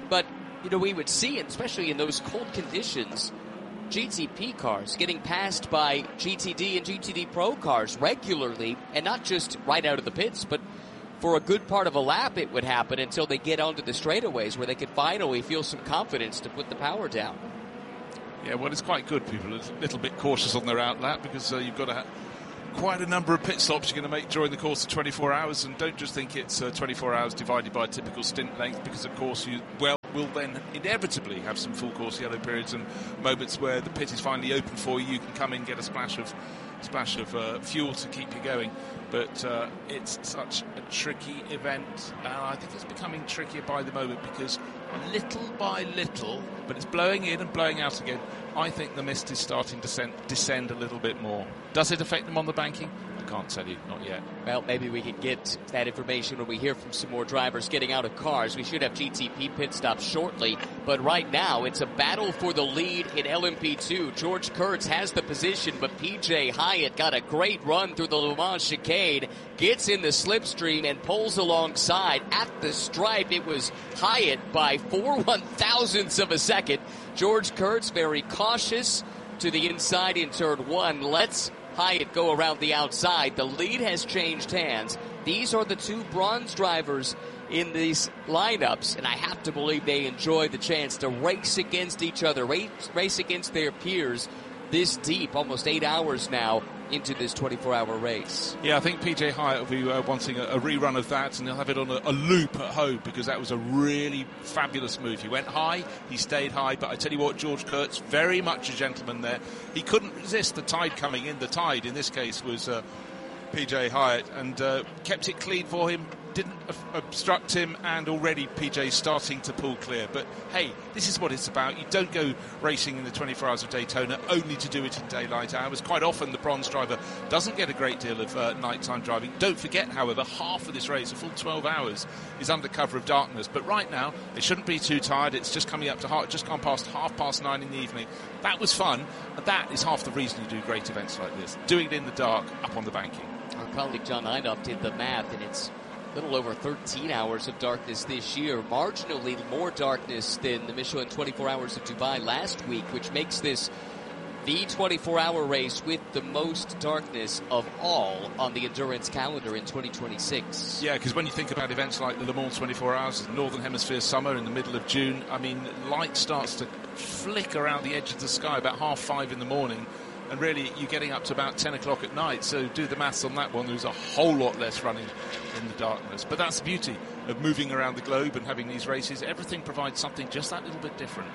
But, you know, we would see, especially in those cold conditions, G T P cars getting passed by G T D and G T D Pro cars regularly, and not just right out of the pits, but for a good part of a lap it would happen until they get onto the straightaways where they could finally feel some confidence to put the power down. Yeah, well, it's quite good. People are a little bit cautious on their out lap because uh, you've got to have quite a number of pit stops you're going to make during the course of twenty-four hours, and don't just think it's uh, twenty-four hours divided by a typical stint length, because of course you well will then inevitably have some full course yellow periods and moments where the pit is finally open for you. You can come in, get a splash of splash of uh, fuel to keep you going, but uh, it's such a tricky event, and I think it's becoming trickier by the moment because little by little, but it's blowing in and blowing out again, I think the mist is starting to descend, descend a little bit more. Does it affect them on the banking? I can't tell you, not yet. Well, maybe we can get that information when we hear from some more drivers getting out of cars. We should have G T P pit stops shortly, but right now it's a battle for the lead in L M P two. George Kurtz has the position, but P J Hyatt got a great run through the Le Mans chicane, gets in the slipstream and pulls alongside. At the stripe, it was Hyatt by four one-thousandths of a second. George Kurtz very cautious to the inside in turn one. Let's Hyatt go around the outside. The lead has changed hands. These are the two bronze drivers in these lineups, and I have to believe they enjoy the chance to race against each other, race, race against their peers this deep, almost eight hours now into this twenty-four hour race. Yeah, I think P J Hyatt will be uh, wanting a, a rerun of that, and he'll have it on a, a loop at home, because that was a really fabulous move. He went high, he stayed high, but I tell you what, George Kurtz, very much a gentleman there. He couldn't resist the tide coming in. The tide, in this case, was uh, P J Hyatt, and uh, kept it clean for him, didn't obstruct him, and already P J's starting to pull clear. But hey, this is what it's about. You don't go racing in the twenty-four hours of Daytona only to do it in daylight hours. Quite often the bronze driver doesn't get a great deal of uh, nighttime driving. Don't forget, however, half of this race, a full twelve hours, is under cover of darkness. But right now, they shouldn't be too tired. It's just coming up to half, just gone past half past nine in the evening. That was fun, and that is half the reason you do great events like this. Doing it in the dark, up on the banking. Our colleague John Einhoff did the math, and it's a little over thirteen hours of darkness this year, marginally more darkness than the Michelin twenty-four hours of Dubai last week, which makes this the twenty-four hour race with the most darkness of all on the endurance calendar in twenty twenty-six. Yeah, because when you think about events like the Le Mans twenty-four hours, Northern Hemisphere summer in the middle of June, I mean, light starts to flick around the edge of the sky about half five in the morning, and really you're getting up to about ten o'clock at night. So do the maths on that one. There's a whole lot less running in the darkness. But that's the beauty of moving around the globe and having these races. Everything provides something just that little bit different.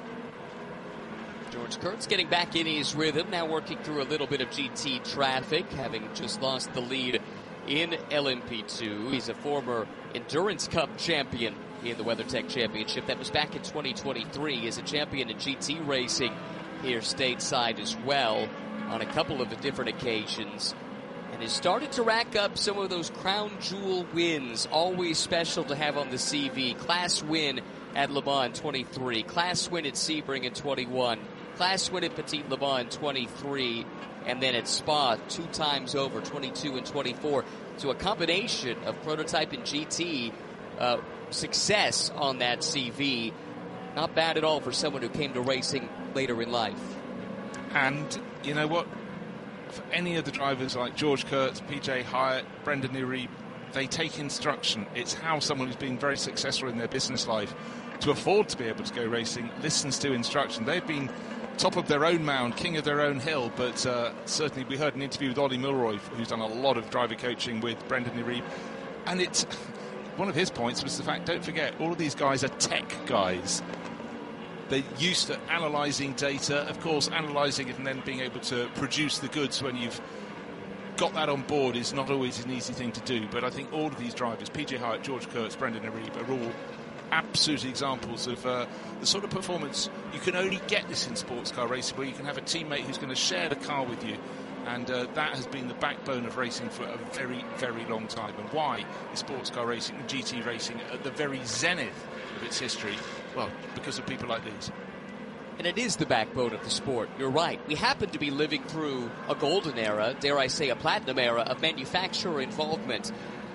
George Kurtz getting back in his rhythm, now working through a little bit of G T traffic, having just lost the lead in L M P two. He's a former Endurance Cup champion in the WeatherTech Championship. That was back in twenty twenty-three. He's a champion in G T racing here stateside as well on a couple of different occasions, and has started to rack up some of those crown jewel wins. Always special to have on the C V. Class win at Le Mans in twenty-three, class win at Sebring in twenty-one, class win at Petit Le Mans in twenty-three, and then at Spa two times over, twenty-two and twenty-four. So a combination of prototype and G T uh, success on that C V. Not bad at all for someone who came to racing later in life. And you know what? For any of the drivers like George Kurtz, P J Hyatt, Brendan Iribe, they take instruction. It's how someone who's been very successful in their business life to afford to be able to go racing listens to instruction. They've been top of their own mound, king of their own hill, but uh, certainly we heard an interview with Ollie Milroy, who's done a lot of driver coaching with Brendan Iribe, and it's one of his points was the fact, don't forget, all of these guys are tech guys. They're used to analysing data, of course, analysing it and then being able to produce the goods when you've got that on board is not always an easy thing to do. But I think all of these drivers, P J Hyatt, George Kurtz, Brendan Iribe, are all absolute examples of uh, the sort of performance you can only get this in sports car racing, where you can have a teammate who's going to share the car with you. And uh, that has been the backbone of racing for a very, very long time. And why is sports car racing and G T racing at the very zenith of its history? Well, because of people like these. And it is the backbone of the sport. You're right. We happen to be living through a golden era, dare I say a platinum era, of manufacturer involvement.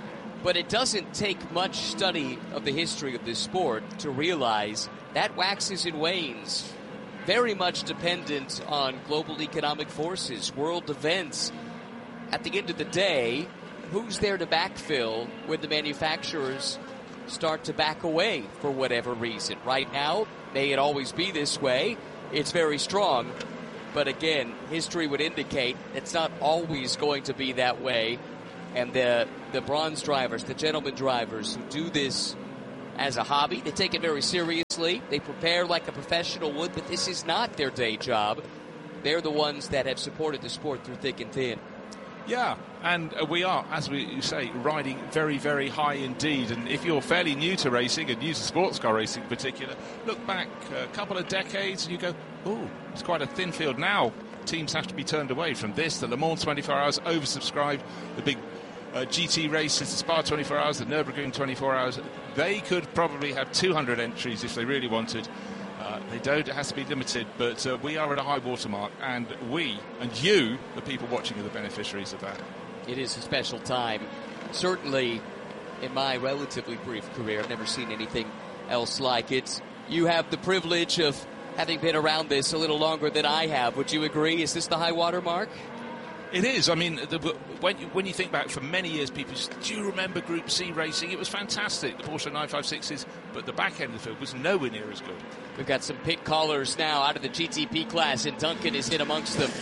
But it doesn't take much study of the history of this sport to realize that waxes and wanes, very much dependent on global economic forces, world events. At the end of the day, who's there to backfill when the manufacturers start to back away for whatever reason? Right now, may it always be this way. It's very strong. But again, history would indicate it's not always going to be that way. And the the bronze drivers, the gentleman drivers who do this as a hobby, they take it very seriously. They prepare like a professional would, but this is not their day job. They're the ones that have supported the sport through thick and thin. Yeah, and uh, we are, as we you say, riding very, very high indeed. And if you're fairly new to racing, and new to sports car racing in particular, look back a couple of decades and you go, oh, it's quite a thin field. Now teams have to be turned away from this. The Le Mans twenty-four hours, oversubscribed. The big uh, G T races, the Spa twenty-four hours, the Nürburgring twenty-four hours. They could probably have two hundred entries if they really wanted. Uh, they don't, it has to be limited, but uh, we are at a high watermark, and we and you, the people watching, are the beneficiaries of that. It is a special time. Certainly, in my relatively brief career, I've never seen anything else like it. You have the privilege of having been around this a little longer than I have. Would you agree? Is this the high watermark? It is. I mean, the, when, you, when you think back, for many years, people say, do you remember Group C racing? It was fantastic, the Porsche nine fifty-sixes, but the back end of the field was nowhere near as good. We've got some pit callers now out of the G T P class, and Duncan is in amongst them.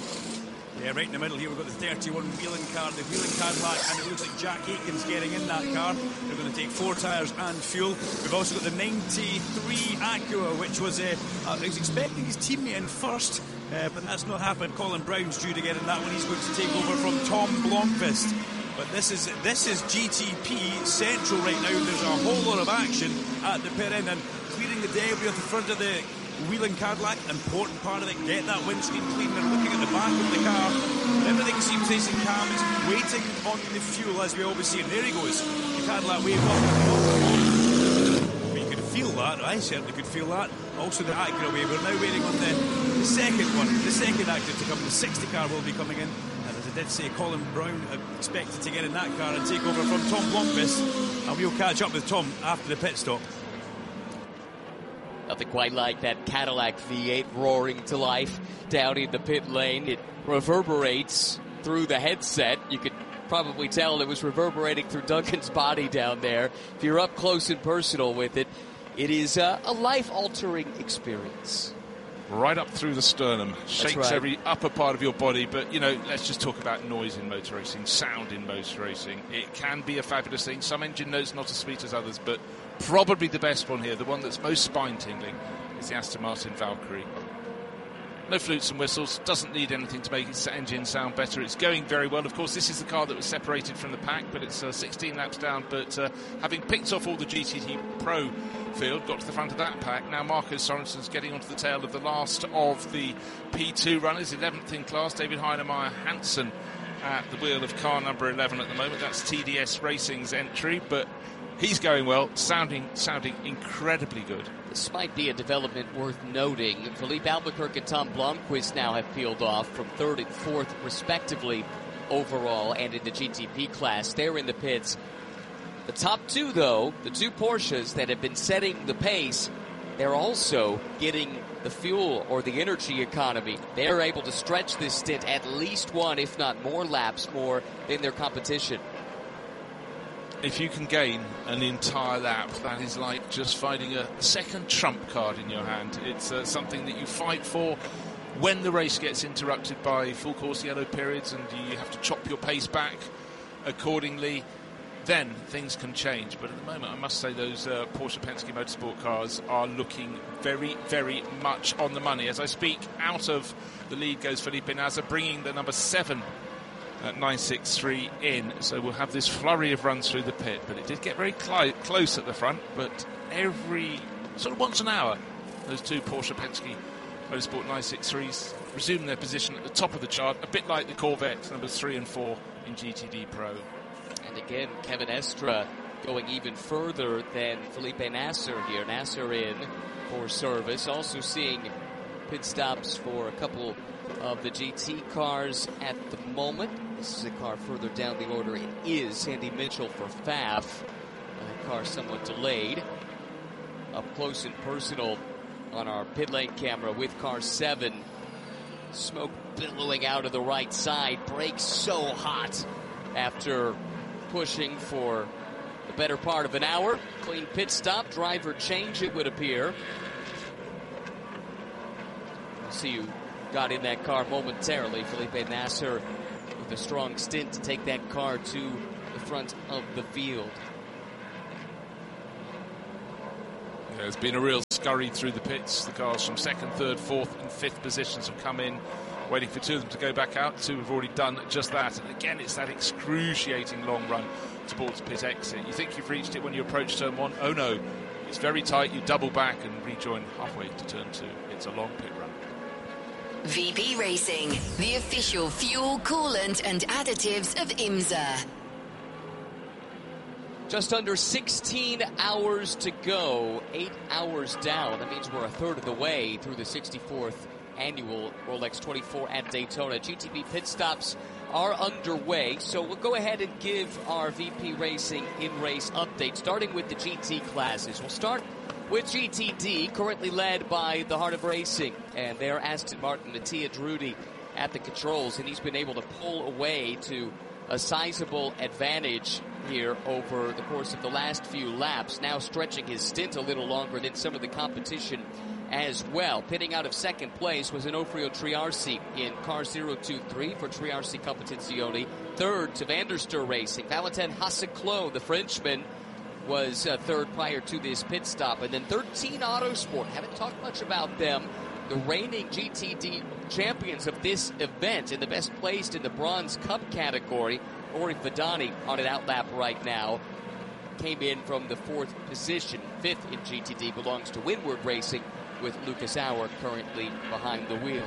Yeah, right in the middle here, we've got the thirty-one Wheeling car, the Wheeling Cadillac, and it looks like Jack Aitken's getting in that car. They're going to take four tyres and fuel. We've also got the ninety-three Acura, which was, uh, I was expecting his teammate in first, uh, but that's not happened. Colin Brown's due to get in that one. He's going to take over from Tom Blomqvist. But this is this is G T P Central right now. There's a whole lot of action at the pit end, and clearing the debris at the front of the Wheeling Cadillac, important part of it, get that windscreen clean. They're looking at the back of the car. Everything seems nice and calm. It's waiting on the fuel, as we always see. And there he goes. The Cadillac waved off. You could feel that. I certainly could feel that. Also the Acura wave. We're now waiting on the, the second one. The second Acura to come. The sixty car will be coming in. And as I did say, Colin Brown expected to get in that car and take over from Tom Blomqvist. And we'll catch up with Tom after the pit stop. Nothing quite like that Cadillac V eight roaring to life down in the pit lane. It reverberates through the headset. You could probably tell it was reverberating through Duncan's body down there. If you're up close and personal with it, it is uh, a life-altering experience. Right up through the sternum. Shakes right. every upper part of your body. But, you know, let's just talk about noise in motor racing, sound in motor racing. It can be a fabulous thing. Some engine notes not as sweet as others, but probably the best one here, the one that's most spine-tingling, is the Aston Martin Valkyrie. No flutes and whistles, doesn't need anything to make its engine sound better. It's going very well. Of course, this is the car that was separated from the pack, but it's uh, sixteen laps down. But uh, having picked off all the G T T Pro field, got to the front of that pack, now Marco Sorensen's getting onto the tail of the last of the P two runners, eleventh in class, David Heinemeier Hansen at the wheel of car number eleven at the moment. That's T D S Racing's entry, but he's going well, sounding sounding incredibly good. This might be a development worth noting. Philippe Albuquerque and Tom Blomqvist now have peeled off from third and fourth, respectively, overall and in the G T P class. They're in the pits. The top two, though, the two Porsches that have been setting the pace, they're also getting the fuel or the energy economy. They're able to stretch this stint at least one, if not more laps more than their competition. If you can gain an entire lap, that is like just finding a second trump card in your hand. It's uh, something that you fight for when the race gets interrupted by full course yellow periods and you have to chop your pace back accordingly. Then things can change. But at the moment, I must say those uh, Porsche Penske Motorsport cars are looking very, very much on the money. As I speak, out of the lead goes Felipe Nasr, bringing the number seven at nine sixty-three in, so we'll have this flurry of runs through the pit. But it did get very cl- close at the front, but every sort of once an hour those two Porsche Penske Motorsport nine sixty-threes resume their position at the top of the chart, a bit like the Corvette numbers three and four in G T D Pro. And again, Kevin Estre going even further than Felipe Nasr here. Nasr in for service, also seeing pit stops for a couple of the G T cars at the moment. This is a car further down the order. It is Sandy Mitchell for F A F. That car somewhat delayed. Up close and personal on our pit lane camera with car seven. Smoke billowing out of the right side. Brakes so hot after pushing for the better part of an hour. Clean pit stop. Driver change, it would appear. We'll see who got in that car momentarily. Felipe Nasser with a strong stint to take that car to the front of the field. Yeah, it's been a real scurry through the pits. The cars from second, third, fourth and fifth positions have come in, waiting for two of them to go back out. Two have already done just that. And again, it's that excruciating long run towards pit exit. You think you've reached it when you approach turn one. Oh no, it's very tight. You double back and rejoin halfway to turn two. It's a long pit run. V P Racing, the official fuel, coolant and additives of IMSA. Just under sixteen hours to go, eight hours down. That means we're a third of the way through the sixty-fourth annual Rolex twenty-four at Daytona. G T B pit stops are underway, so we'll go ahead and give our V P Racing in-race update, starting with the G T classes. We'll start with G T D, currently led by the Heart of Racing, and their Aston Martin Mattia Drudi at the controls, and he's been able to pull away to a sizable advantage here over the course of the last few laps, now stretching his stint a little longer than some of the competition as well. Pitting out of second place was Onofrio Triarsi in car zero two three for Triarsi Competizione. Third to Vanderster Racing, Valentin Hasseclos, the Frenchman, was uh, third prior to this pit stop. And then thirteen Autosport, haven't talked much about them, the reigning G T D champions of this event, and the best placed in the Bronze Cup category, Ori Fadani on an outlap right now, came in from the fourth position. Fifth in G T D belongs to Windward Racing, with Lucas Auer currently behind the wheel.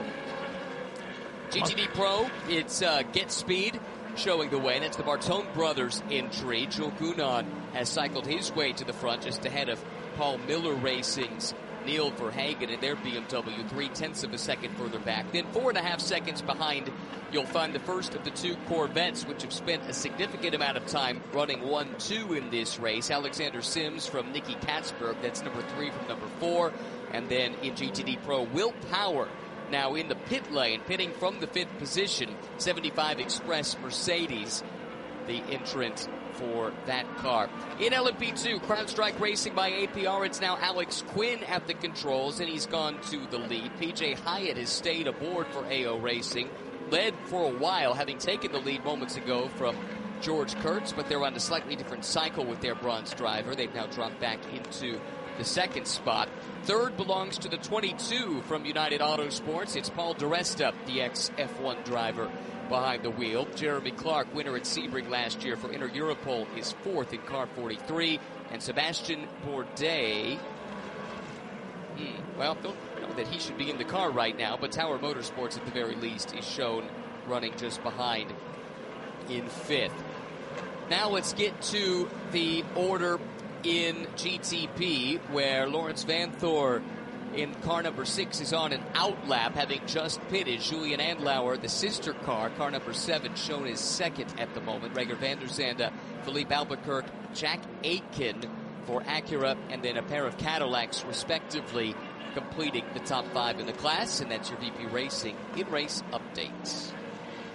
G T D Pro, it's uh, Get Speed showing the way. That's the Bartone brothers entry. Joe Gunan has cycled his way to the front just ahead of Paul Miller Racing's Neil Verhagen in their B M W, three tenths of a second further back. Then four and a half seconds behind, you'll find the first of the two Corvettes, which have spent a significant amount of time running one two in this race. Alexander Sims from Nicky Katzberg, that's number three from number four. And then in G T D Pro, Will Power now in the pit lane, pitting from the fifth position. seventy-five Express Mercedes, the entrant for that car. In L M P two, CrowdStrike Racing by A P R, it's now Alex Quinn at the controls, and he's gone to the lead. P J Hyatt has stayed aboard for A O Racing, led for a while, having taken the lead moments ago from George Kurtz, but they're on a slightly different cycle with their bronze driver. They've now dropped back into the second spot. Third belongs to the twenty-two from United Autosports. It's Paul DiResta, the ex-F one driver, behind the wheel. Jeremy Clark, winner at Sebring last year for Inter Europol, is fourth in car forty-three. And Sebastian Bourdais, hmm, well, don't know that he should be in the car right now, but Tower Motorsports at the very least is shown running just behind in fifth. Now let's get to the order in G T P, where Lawrence Vanthoor in car number six is on an outlap, having just pitted. Julian Andlauer, the sister car, car number seven, shown as second at the moment. Reger van der Zande, Philippe Albuquerque, Jack Aitken for Acura, and then a pair of Cadillacs, respectively, completing the top five in the class. And that's your V P Racing in-race updates.